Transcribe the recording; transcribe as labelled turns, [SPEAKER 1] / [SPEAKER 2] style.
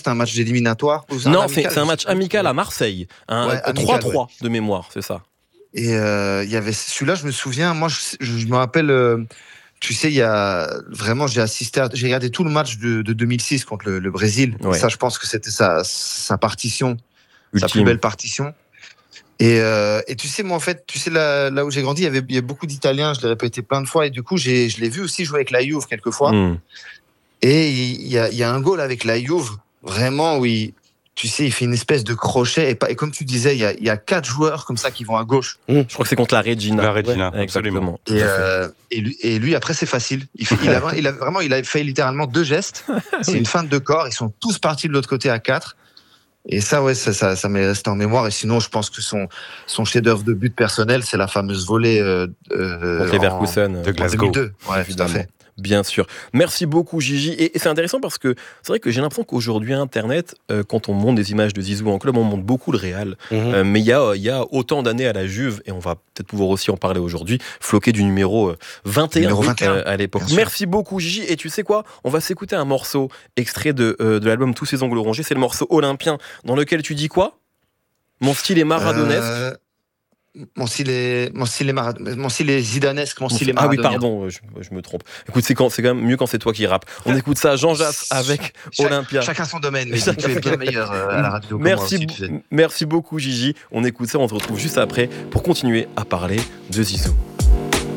[SPEAKER 1] c'était un match d'éliminatoire.
[SPEAKER 2] Non, c'est un match amical à Marseille. Un 3-3 de mémoire, c'est ça.
[SPEAKER 1] Et il y avait celui-là, je me souviens, moi je me rappelle, tu sais, il y a vraiment, j'ai regardé tout le match de 2006 contre le Brésil.
[SPEAKER 2] Ouais.
[SPEAKER 1] Et ça, je pense que c'était sa partition,
[SPEAKER 2] Ultime.
[SPEAKER 1] sa plus belle partition. Et tu sais, moi, en fait, tu sais, là où j'ai grandi, il y a beaucoup d'Italiens, je l'ai répété plein de fois, et du coup, je l'ai vu aussi jouer avec la Juve quelques fois. Et il y a un goal avec la Juve, vraiment, où tu sais, il fait une espèce de crochet, et comme tu disais, il y a 4 joueurs comme ça qui vont à gauche.
[SPEAKER 2] Je crois que c'est contre la Regina.
[SPEAKER 3] La Regina,
[SPEAKER 2] ouais,
[SPEAKER 3] absolument.
[SPEAKER 1] Et lui, après, c'est facile. Il a fait littéralement 2 gestes. C'est une feinte de corps. Ils sont tous partis de l'autre côté à 4. Et ça, ouais, ça m'est resté en mémoire. Et sinon, je pense que son chef-d'œuvre de but personnel, c'est la fameuse volée
[SPEAKER 2] contre Leverkusen
[SPEAKER 1] de Glasgow. 2002. Ouais,
[SPEAKER 2] évidemment.
[SPEAKER 1] tout à fait.
[SPEAKER 2] Bien sûr. Merci beaucoup, Gigi. Et c'est intéressant parce que c'est vrai que j'ai l'impression qu'aujourd'hui, Internet, quand on monte des images de Zizou en club, on monte beaucoup le Real. Mais il y a autant d'années à la Juve, et on va peut-être pouvoir aussi en parler aujourd'hui, floqué du numéro 21, à l'époque. Merci beaucoup, Gigi. Et tu sais quoi ? On va s'écouter un morceau extrait de l'album Tous ces ongles rongés. C'est le morceau Olympien, dans lequel tu dis quoi ? Mon style est maradonesque.
[SPEAKER 1] Mon style est zidanesque, mon style est maradonien.
[SPEAKER 2] Ah oui, pardon, je me trompe. Écoute, c'est quand même mieux quand c'est toi qui rappe. On écoute ça, Jean Jass avec Olympia.
[SPEAKER 1] Chacun son domaine, mais tu es bien meilleur à la radio.
[SPEAKER 2] Merci beaucoup, Gigi. On écoute ça, on se retrouve juste après pour continuer à parler de Zizou.